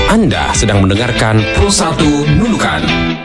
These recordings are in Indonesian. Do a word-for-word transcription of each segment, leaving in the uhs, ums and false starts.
Anda sedang mendengarkan Pro satu Nunukan.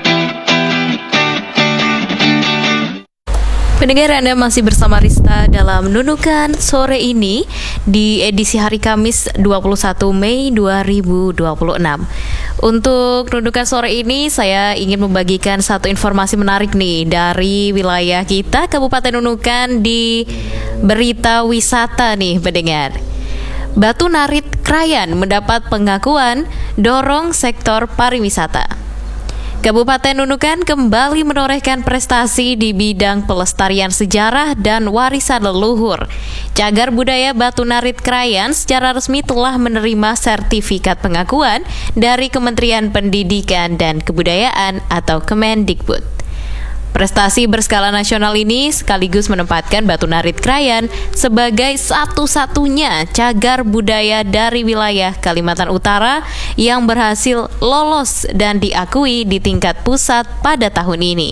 Pendengar, Anda masih bersama Rista dalam Nunukan sore ini di edisi hari Kamis dua puluh satu Mei dua ribu dua puluh enam. Untuk Nunukan sore ini saya ingin membagikan satu informasi menarik nih dari wilayah kita Kabupaten Nunukan di berita wisata nih pendengar. Batu Narit Krayan mendapat pengakuan dorong sektor pariwisata. Kabupaten Nunukan kembali menorehkan prestasi di bidang pelestarian sejarah dan warisan leluhur. Cagar Budaya Batu Narit Krayan secara resmi telah menerima sertifikat pengakuan dari Kementerian Pendidikan dan Kebudayaan atau Kemendikbud. Prestasi berskala nasional ini sekaligus menempatkan Batu Narit Krayan sebagai satu-satunya cagar budaya dari wilayah Kalimantan Utara yang berhasil lolos dan diakui di tingkat pusat pada tahun ini.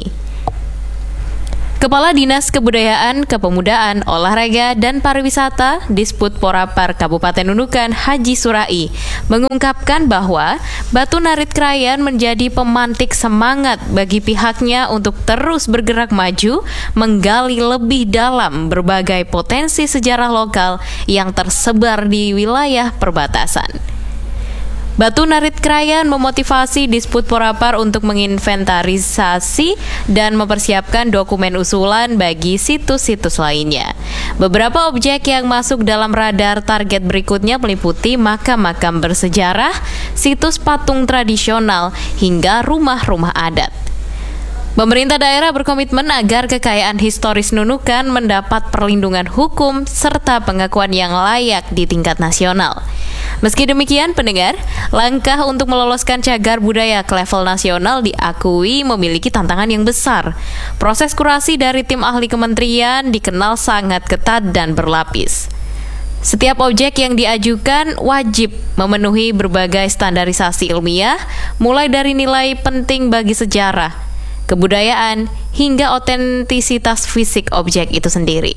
Kepala Dinas Kebudayaan, Kepemudaan, Olahraga, dan Pariwisata Disputporapar Kabupaten Nunukan Haji Surai mengungkapkan bahwa Batu Narit Krayan menjadi pemantik semangat bagi pihaknya untuk terus bergerak maju, menggali lebih dalam berbagai potensi sejarah lokal yang tersebar di wilayah perbatasan. Batu Narit Krayan memotivasi Disputporapar untuk menginventarisasi dan mempersiapkan dokumen usulan bagi situs-situs lainnya. Beberapa objek yang masuk dalam radar target berikutnya meliputi makam-makam bersejarah, situs patung tradisional, hingga rumah-rumah adat. Pemerintah daerah berkomitmen agar kekayaan historis Nunukan mendapat perlindungan hukum serta pengakuan yang layak di tingkat nasional. Meski demikian, pendengar, langkah untuk meloloskan cagar budaya ke level nasional diakui memiliki tantangan yang besar. Proses kurasi dari tim ahli kementerian dikenal sangat ketat dan berlapis. Setiap objek yang diajukan wajib memenuhi berbagai standarisasi ilmiah, mulai dari nilai penting bagi sejarah, kebudayaan, hingga otentisitas fisik objek itu sendiri.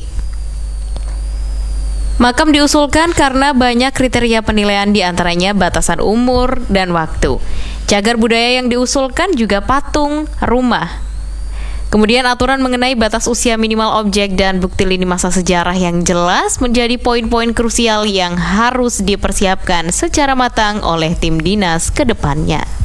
Makam diusulkan karena banyak kriteria penilaian, diantaranya batasan umur dan waktu. Cagar budaya yang diusulkan juga patung, rumah. Kemudian aturan mengenai batas usia minimal objek dan bukti lini masa sejarah yang jelas menjadi poin-poin krusial yang harus dipersiapkan secara matang oleh tim dinas ke depannya.